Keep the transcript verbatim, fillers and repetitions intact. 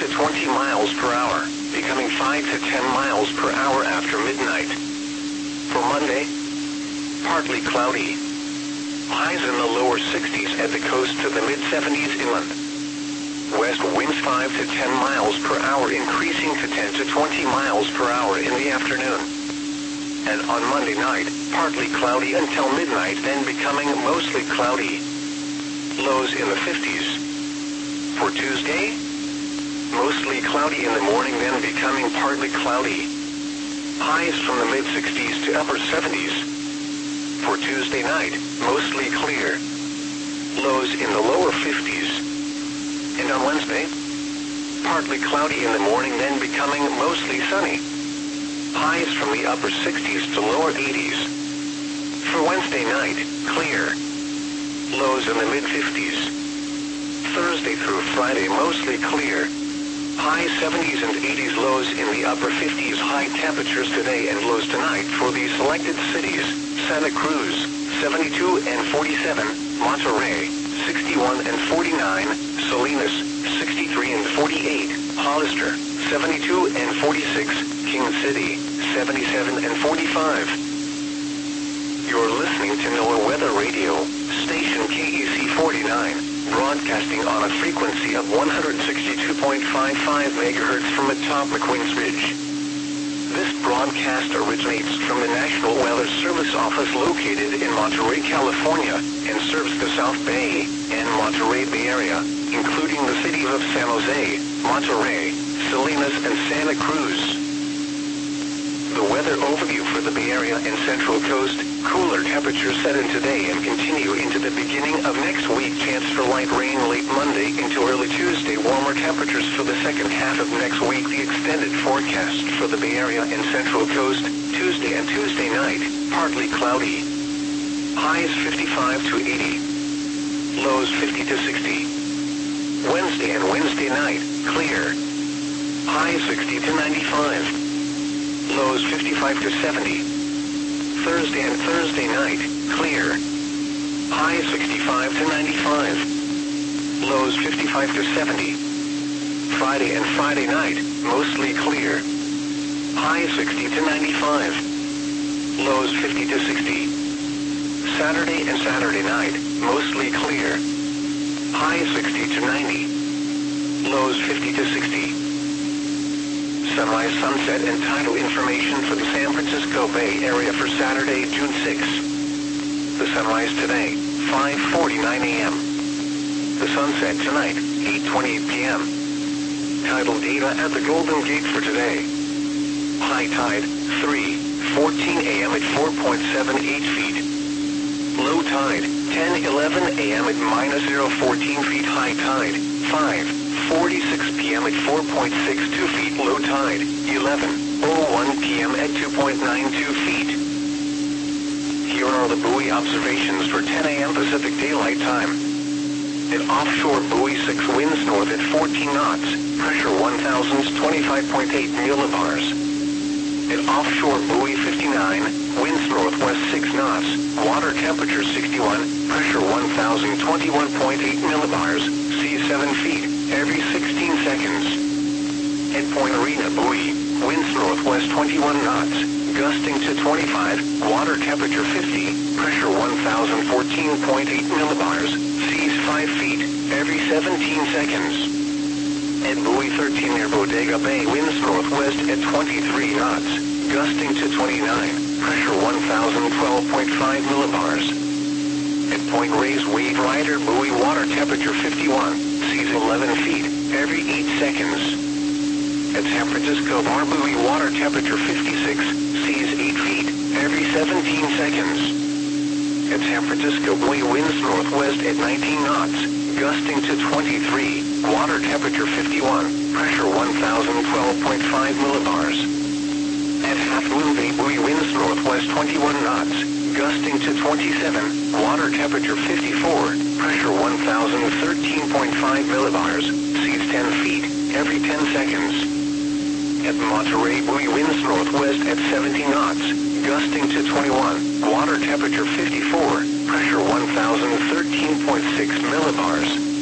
to twenty miles per hour, becoming five to ten miles per hour after midnight. For Monday, partly cloudy. Highs in the lower sixties at the coast to the mid-seventies inland. West winds five to ten miles per hour, increasing to ten to twenty miles per hour in the afternoon. And on Monday night, partly cloudy until midnight, then becoming mostly cloudy. Lows in the fifties. For Tuesday, mostly cloudy in the morning, then becoming partly cloudy. Highs from the mid-sixties to upper seventies. For Tuesday night, mostly clear. Lows in the lower fifties. And on Wednesday, partly cloudy in the morning, then becoming mostly sunny. Highs from the upper sixties to lower eighties. For Wednesday night, clear. Lows in the mid-fifties. Thursday through Friday, mostly clear. High seventies and eighties, lows in the upper fifties. High temperatures today and lows tonight for the selected cities: Santa Cruz, seventy-two and forty-seven, Monterey, sixty-one and forty-nine, Salinas, sixty-three and forty-eight, Hollister, seventy-two and forty-six, King City, seventy-seven and forty-five. You're listening to NOAA Weather Radio, station K E C forty-nine, broadcasting on a frequency of one hundred sixty-two point five five megahertz from atop McQueen's Ridge. This broadcast originates from the National Weather Service office located in Monterey, California, and serves the South Bay and Monterey Bay Area, including the cities of San Jose, Monterey, Salinas, and Santa Cruz. The weather overview for the Bay Area and Central Coast: cooler temperatures set in today and continue into the beginning of next week. Chance for light rain late Monday into early Tuesday. Warmer temperatures for the second half of next week. The extended forecast for the Bay Area and Central Coast: Tuesday and Tuesday night, partly cloudy. Highs fifty-five to eighty. Lows fifty to sixty. Wednesday and Wednesday night, clear. Highs sixty to ninety-five. Lows fifty-five to seventy. Thursday and Thursday night, clear. Highs sixty-five to ninety-five. Lows fifty-five to seventy. Friday and Friday night, mostly clear. Highs sixty to ninety-five. Lows fifty to sixty. Saturday and Saturday night, mostly clear. Highs sixty to ninety. Lows fifty to sixty. Sunrise, sunset, and tidal information for the San Francisco Bay Area for Saturday, June sixth. The sunrise today, five forty-nine a m The sunset tonight, eight twenty-eight p m Tidal data at the Golden Gate for today. High tide, three fourteen a m at four point seven eight feet. Low tide, ten eleven a m at minus zero fourteen feet. High tide, five forty-six p m at four point six two feet. Low tide, eleven oh one p m at two point nine two feet. Here are the buoy observations for ten a m Pacific Daylight Time. At offshore buoy six, winds north at fourteen knots, pressure one thousand twenty-five point eight millibars. At offshore buoy fifty-nine, winds northwest six knots, water temperature sixty-one, pressure one thousand twenty-one point eight millibars, sea seven feet, every sixteen seconds. At Point Arena buoy, winds northwest twenty-one knots, gusting to twenty-five, water temperature fifty, pressure one thousand fourteen point eight millibars, seas five feet, every seventeen seconds. At buoy thirteen near Bodega Bay, winds northwest at twenty-three knots, gusting to twenty-nine, pressure one thousand twelve point five millibars. At Point Reyes Wave Rider buoy, water temperature fifty-one, seas eleven feet, every eight seconds. At San Francisco Bar buoy, water temperature fifty-six, seas eight feet, every seventeen seconds. At San Francisco buoy, winds northwest at nineteen knots, gusting to twenty-three, water temperature fifty-one, pressure one thousand twelve point five millibars. At Half Moon Bay buoy, winds northwest twenty-one knots, gusting to twenty-seven, water temperature fifty-four, pressure one thousand thirteen point five millibars, seas ten feet, every ten seconds. At Monterey buoy, winds northwest at seventeen knots, gusting to twenty-one, water temperature fifty-four, pressure one thousand thirteen point six millibars.